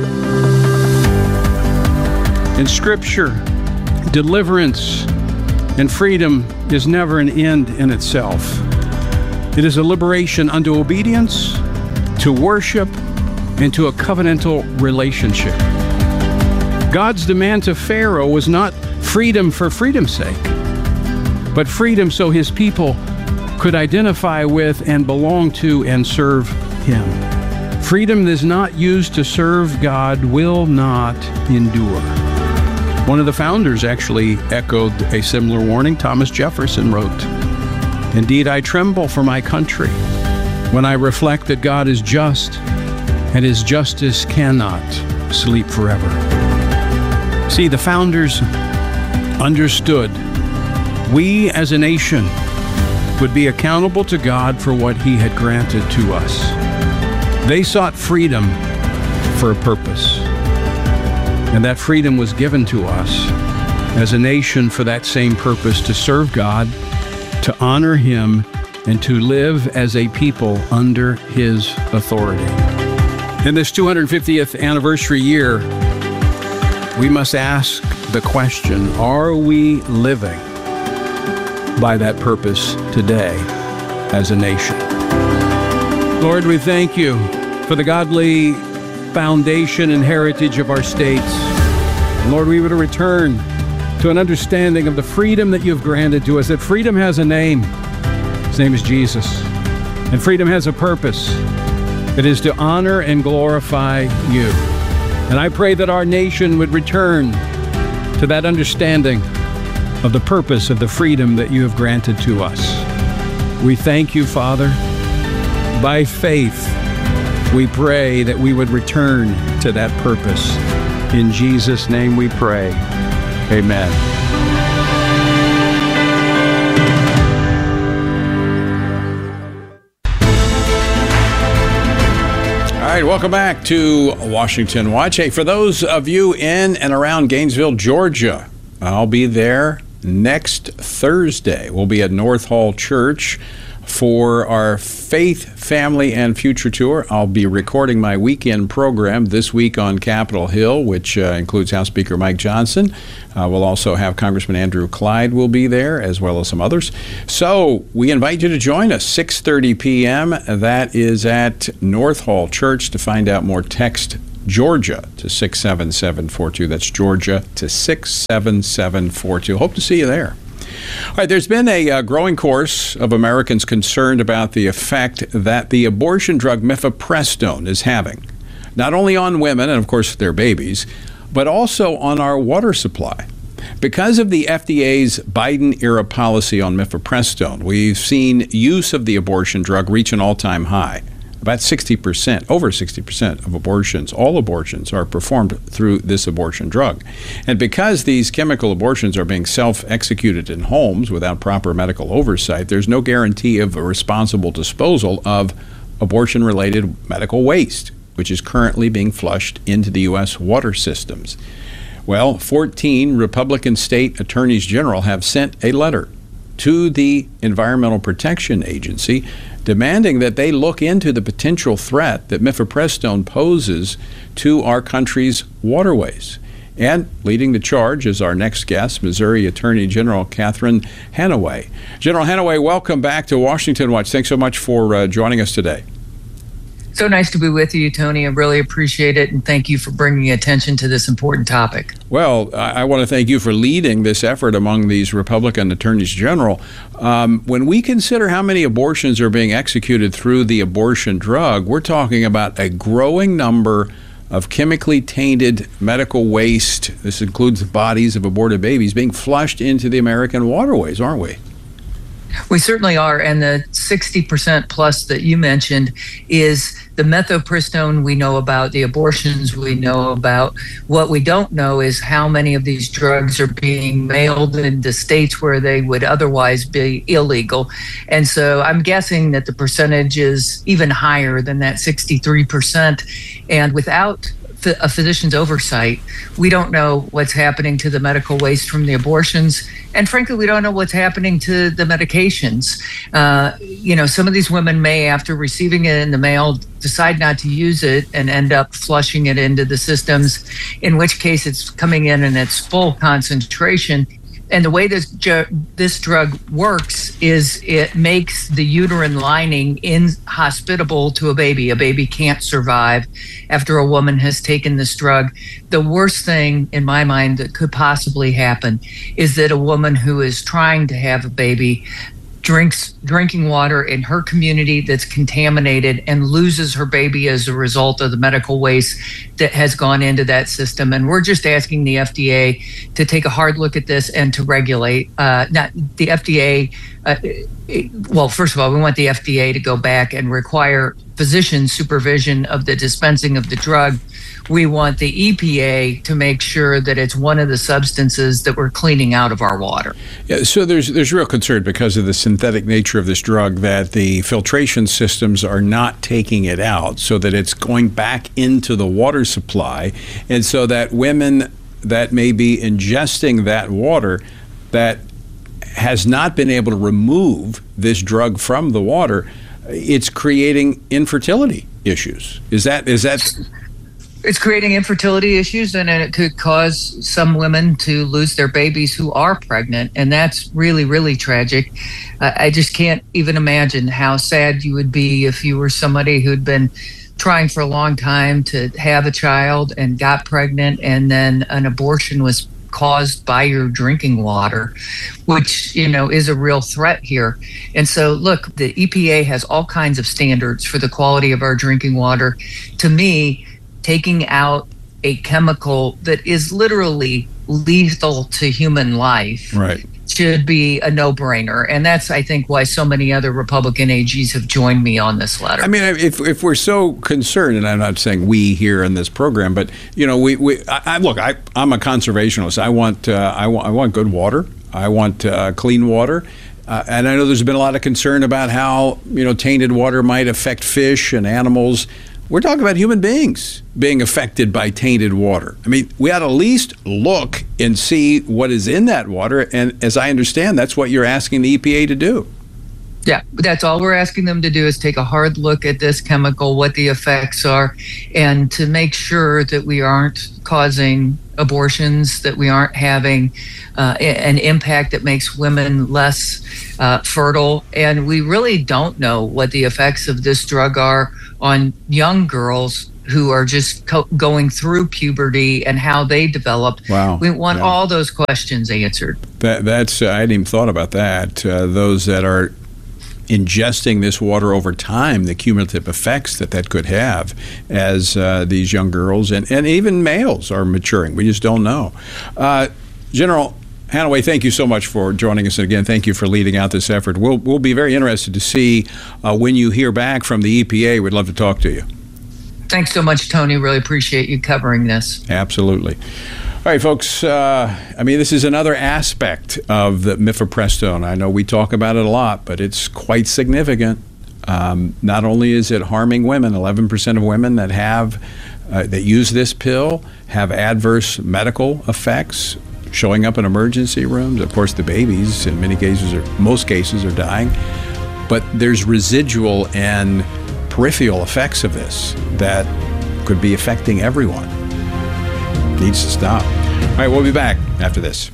In Scripture, deliverance and freedom is never an end in itself. It is a liberation unto obedience, to worship, and to a covenantal relationship. God's demand to Pharaoh was not freedom for freedom's sake, but freedom so his people could identify with and belong to and serve him. Freedom that is not used to serve God will not endure. One of the founders actually echoed a similar warning. Thomas Jefferson wrote, "Indeed, I tremble for my country when I reflect that God is just, and his justice cannot sleep forever." See, the founders understood we as a nation would be accountable to God for what he had granted to us. They sought freedom for a purpose, and that freedom was given to us as a nation for that same purpose, to serve God, to honor him, and to live as a people under his authority. In this 250th anniversary year, we must ask the question, are we living by that purpose today as a nation? Lord, we thank you for the godly foundation and heritage of our states. And Lord, we would return to an understanding of the freedom that you have granted to us, that freedom has a name. His name is Jesus. And freedom has a purpose. It is to honor and glorify you. And I pray that our nation would return to that understanding of the purpose of the freedom that you have granted to us. We thank you, Father, by faith, We pray that we would return to that purpose. In Jesus' name we pray. Amen. All right, welcome back to Washington Watch. Hey, for those of you in and around Gainesville, Georgia, I'll be there next Thursday. We'll be at North Hall Church for our Faith, Family, and Future Tour. I'll be recording my weekend program this week on Capitol Hill, which includes House Speaker Mike Johnson. We'll also have Congressman Andrew Clyde will be there, as well as some others. So we invite you to join us, 6:30 p.m. That is at North Hall Church. To find out more, text Georgia to 67742. That's Georgia to 67742. Hope to see you there. All right, there's been a growing chorus of Americans concerned about the effect that the abortion drug mifepristone is having, not only on women and, of course, their babies, but also on our water supply. Because of the FDA's Biden-era policy on mifepristone, we've seen use of the abortion drug reach an all-time high. About 60%, over 60% of abortions, all abortions, are performed through this abortion drug. And because these chemical abortions are being self-executed in homes without proper medical oversight, there's no guarantee of a responsible disposal of abortion-related medical waste, which is currently being flushed into the U.S. water systems. Well, 14 Republican state attorneys general have sent a letter to the Environmental Protection Agency demanding that they look into the potential threat that mifepristone poses to our country's waterways. And leading the charge is our next guest, Missouri Attorney General Catherine Hanaway. General Hanaway, welcome back to Washington Watch. Thanks so much for joining us today. So nice to be with you, Tony. I really appreciate it, and thank you for bringing attention to this important topic. Well, I want to thank you for leading this effort among these Republican attorneys general. When we consider how many abortions are being executed through the abortion drug, we're talking about a growing number of chemically tainted medical waste. This includes the bodies of aborted babies being flushed into the American waterways, aren't we? We certainly are, and the 60% plus that you mentioned is the mifepristone we know about, the abortions we know about. What we don't know is how many of these drugs are being mailed into states where they would otherwise be illegal. And so I'm guessing that the percentage is even higher than that 63%. And without a physician's oversight, we don't know what's happening to the medical waste from the abortions. And frankly, we don't know what's happening to the medications. Some of these women may, after receiving it in the mail, decide not to use it and end up flushing it into the systems, in which case it's coming in its full concentration. And the way this drug works is it makes the uterine lining inhospitable to a baby. A baby can't survive after a woman has taken this drug. The worst thing, in my mind, that could possibly happen is that a woman who is trying to have a baby drinking water in her community that's contaminated and loses her baby as a result of the medical waste that has gone into that system. And we're just asking the FDA to take a hard look at this and to regulate. Not the FDA. Well, first of all, we want the FDA to go back and require physician supervision of the dispensing of the drug. We want the EPA to make sure that it's one of the substances that we're cleaning out of our water. Yeah, so there's real concern because of the synthetic nature of this drug that the filtration systems are not taking it out, so that it's going back into the water supply, and so that women that may be ingesting that water that has not been able to remove this drug from the water, it's creating infertility issues. Is that? It's creating infertility issues, and it could cause some women to lose their babies who are pregnant, and that's really, really tragic. I just can't even imagine how sad you would be if you were somebody who'd been trying for a long time to have a child and got pregnant, and then an abortion was caused by your drinking water, which, is a real threat here. And so, look, the EPA has all kinds of standards for the quality of our drinking water. To me, taking out a chemical that is literally lethal to human life, right, should be a no-brainer. And that's, I think, why so many other Republican AGs have joined me on this letter. I mean, if we're so concerned, and I'm not saying we here in this program, but look, I'm a conservationist. I want good water. I want clean water. And I know there's been a lot of concern about how, tainted water might affect fish and animals. We're talking about human beings being affected by tainted water. I mean, we ought to at least look and see what is in that water. And as I understand, that's what you're asking the EPA to do. Yeah, that's all we're asking them to do is take a hard look at this chemical, what the effects are, and to make sure that we aren't causing abortions, that we aren't having an impact that makes women less fertile. And we really don't know what the effects of this drug are on young girls who are just going through puberty and how they developed. Wow. We want all those questions answered. That's I hadn't even thought about that. Those that are ingesting this water over time, the cumulative effects that could have as these young girls and even males are maturing. We just don't know. General Hanaway, thank you so much for joining us. And again, thank you for leading out this effort. We'll be very interested to see when you hear back from the EPA. We'd love to talk to you. Thanks so much, Tony. Really appreciate you covering this. Absolutely. All right, folks, this is another aspect of the mifepristone. I know we talk about it a lot, but it's quite significant. Not only is it harming women, 11% of women that use this pill have adverse medical effects, showing up in emergency rooms. Of course, the babies, in most cases, are dying. But there's residual and peripheral effects of this that could be affecting everyone. Needs to stop. All right, we'll be back after this.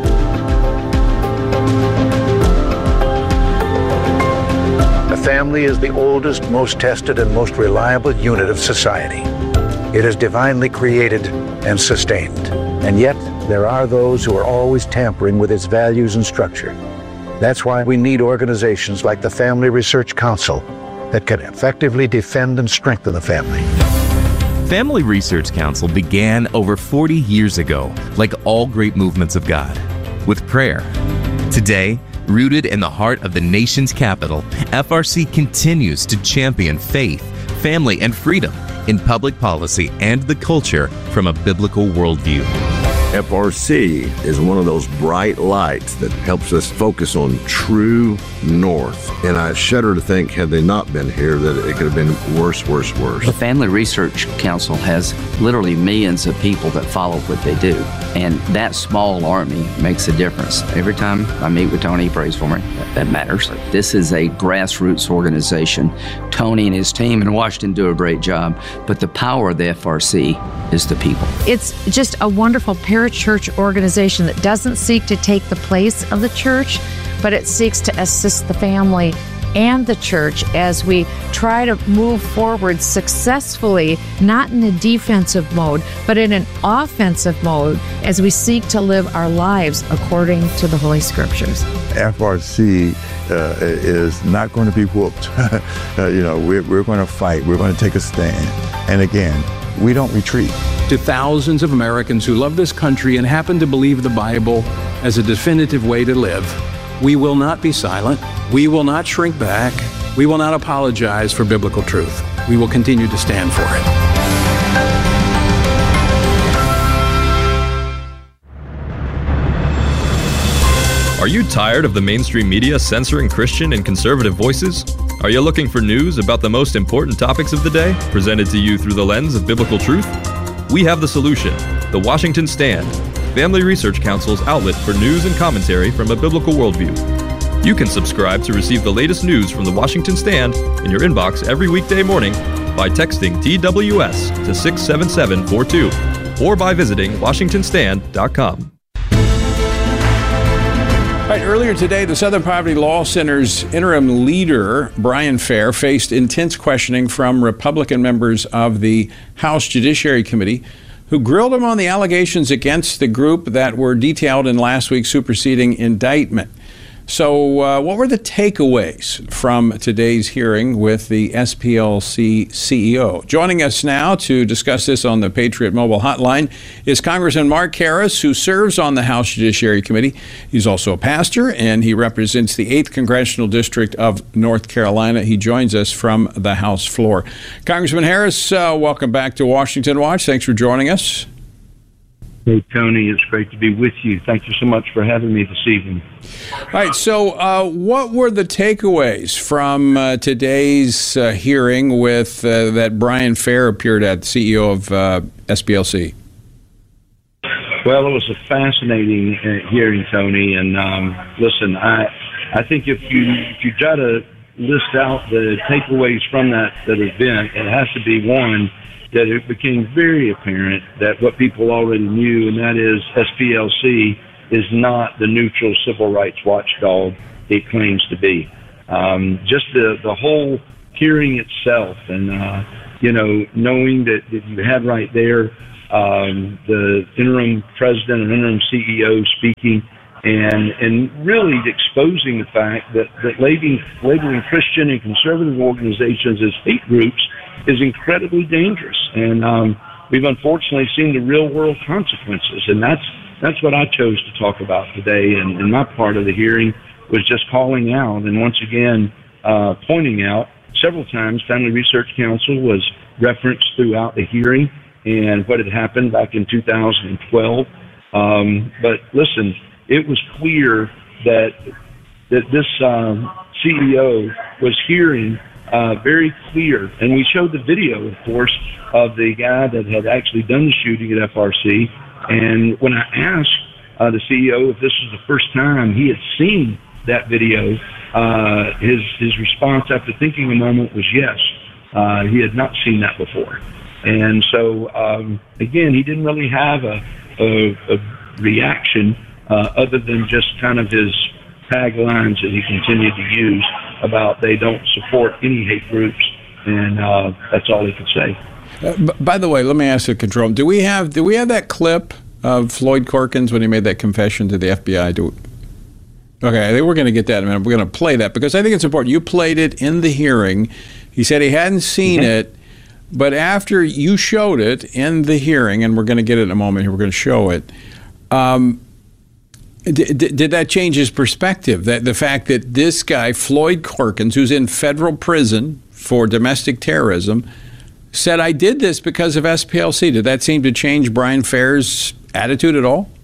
The family is the oldest, most tested, and most reliable unit of society. It is divinely created and sustained. And yet, there are those who are always tampering with its values and structure. That's why we need organizations like the Family Research Council that can effectively defend and strengthen the family. Family Research Council began over 40 years ago, like all great movements of God, with prayer. Today, rooted in the heart of the nation's capital, FRC continues to champion faith, family, and freedom in public policy and the culture from a biblical worldview. FRC is one of those bright lights that helps us focus on true north. And I shudder to think, had they not been here, that it could have been worse. The Family Research Council has literally millions of people that follow what they do. And that small army makes a difference. Every time I meet with Tony, he prays for me. That matters. This is a grassroots organization. Tony and his team in Washington do a great job, but the power of the FRC is the people. It's just a wonderful parachurch organization that doesn't seek to take the place of the church, but it seeks to assist the family and the church as we try to move forward successfully, not in a defensive mode, but in an offensive mode as we seek to live our lives according to the Holy Scriptures. FRC is not going to be whooped. We're going to fight. We're going to take a stand. And again, we don't retreat. To thousands of Americans who love this country and happen to believe the Bible as a definitive way to live, we will not be silent. We will not shrink back. We will not apologize for biblical truth. We will continue to stand for it. Are you tired of the mainstream media censoring Christian and conservative voices? Are you looking for news about the most important topics of the day, presented to you through the lens of biblical truth? We have the solution. The Washington Stand, Family Research Council's outlet for news and commentary from a biblical worldview. You can subscribe to receive the latest news from the Washington Stand in your inbox every weekday morning by texting TWS to 67742 or by visiting WashingtonStand.com. All right, earlier today, the Southern Poverty Law Center's interim leader, Brian Fair, faced intense questioning from Republican members of the House Judiciary Committee who grilled him on the allegations against the group that were detailed in last week's superseding indictment. So what were the takeaways from today's hearing with the SPLC CEO? Joining us now to discuss this on the Patriot Mobile Hotline is Congressman Mark Harris, who serves on the House Judiciary Committee. He's also a pastor, and he represents the 8th Congressional District of North Carolina. He joins us from the House floor. Congressman Harris, welcome back to Washington Watch. Thanks for joining us. Hey, Tony, it's great to be with you. Thank you so much for having me this evening. All right, so what were the takeaways from today's hearing with that Brian Fair appeared at, CEO of SPLC? Well, it was a fascinating hearing, Tony. And listen, I think if you try to list out the takeaways from that event, it has to be one, that it became very apparent that what people already knew, and that is SPLC is not the neutral civil rights watchdog it claims to be. Just the whole hearing itself, and knowing that you had right there the interim president and interim CEO speaking, and really exposing the fact that labeling Christian and conservative organizations as hate groups is incredibly dangerous. And we've unfortunately seen the real world consequences. And that's what I chose to talk about today. And my part of the hearing was just calling out and once again pointing out several times Family Research Council was referenced throughout the hearing and what had happened back in 2012. But listen, it was clear that this CEO was hearing very clear, and we showed the video, of course, of the guy that had actually done the shooting at FRC. And when I asked the CEO if this was the first time he had seen that video, his response after thinking a moment was yes. He had not seen that before. And so, again, he didn't really have a reaction other than just kind of his taglines that he continued to use about they don't support any hate groups, and that's all he could say. By the way, let me ask the control. Do we have that clip of Floyd Corkins when he made that confession to the FBI? Okay, I think we're going to get that in a minute. We're going to play that because I think it's important. You played it in the hearing. He said he hadn't seen it, but after you showed it in the hearing, and we're going to get it in a moment here, we're going to show it. Did that change his perspective? That the fact that this guy, Floyd Corkins, who's in federal prison for domestic terrorism, said, I did this because of SPLC. Did that seem to change Brian Fair's attitude at all?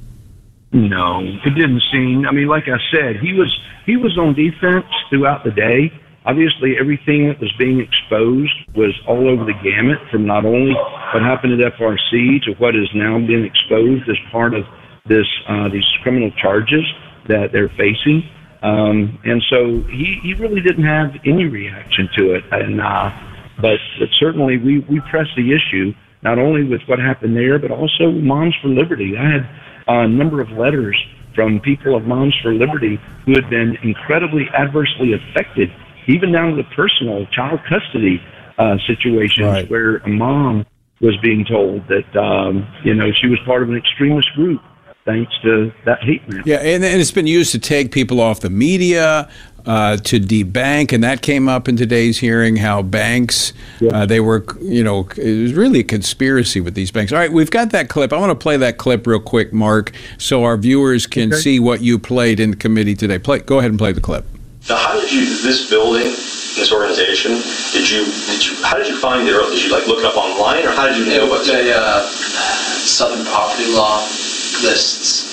No, it didn't seem. I mean, like I said, he was on defense throughout the day. Obviously, everything that was being exposed was all over the gamut, from not only what happened at FRC to what is now being exposed as part of these criminal charges that they're facing. And so he really didn't have any reaction to it. And but certainly we pressed the issue, not only with what happened there, but also Moms for Liberty. I had a number of letters from people of Moms for Liberty who had been incredibly adversely affected, even down to the personal child custody situations, where a mom was being told that she was part of an extremist group thanks to that hate map. Yeah, and it's been used to take people off the media, to debank, and that came up in today's hearing, how banks, they were, it was really a conspiracy with these banks. All right, we've got that clip. I want to play that clip real quick, Mark, so our viewers can see what you played in committee today. Go ahead and play the clip. Now, how did you, this building, this organization, how did you find it? Did you look it up online, or how did you know about it? Southern Poverty Law lists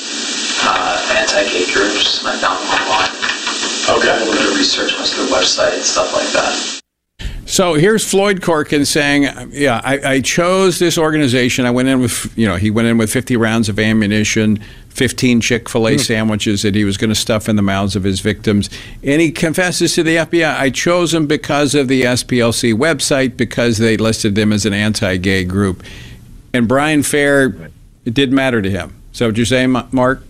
anti-gay groups. I found them online. Okay. A little bit of research on their website and stuff like that. So here's Floyd Corkins saying, I chose this organization. I went in with, he went in with 50 rounds of ammunition, 15 Chick-fil-A sandwiches that he was going to stuff in the mouths of his victims. And he confesses to the FBI, I chose them because of the SPLC website, because they listed them as an anti-gay group. And Brian Fair, it didn't matter to him. Is that what you're saying, Mark?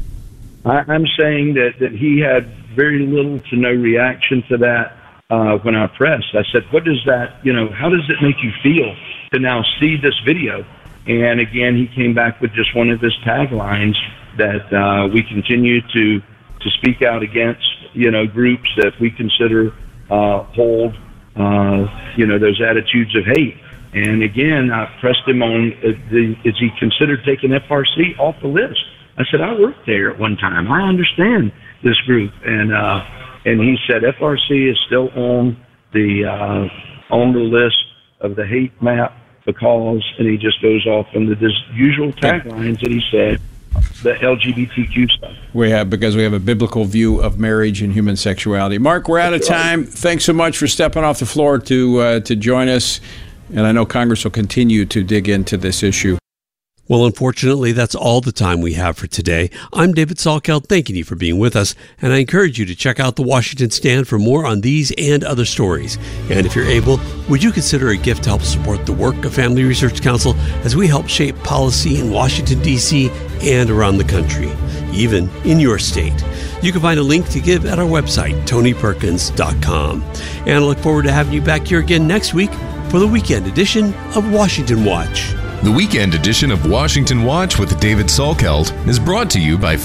I'm saying that he had very little to no reaction to that when I pressed. I said, what does that, how does it make you feel to now see this video? And again, he came back with just one of his taglines that we continue to to speak out against, groups that we consider hold, those attitudes of hate. And again, I pressed him on, is he considered taking FRC off the list? I said, I worked there at one time. I understand this group. And he said FRC is still on the list of the hate map because, and he just goes off into the usual taglines that he said, the LGBTQ stuff. Because we have a biblical view of marriage and human sexuality. Mark, we're out of time. Thanks so much for stepping off the floor to join us. And I know Congress will continue to dig into this issue. Well, unfortunately, that's all the time we have for today. I'm David Salkeld, thanking you for being with us, and I encourage you to check out the Washington Stand for more on these and other stories. And if you're able, would you consider a gift to help support the work of Family Research Council as we help shape policy in Washington, D.C. and around the country, even in your state? You can find a link to give at our website, TonyPerkins.com. And I look forward to having you back here again next week for the weekend edition of Washington Watch. The weekend edition of Washington Watch with David Salkeld is brought to you by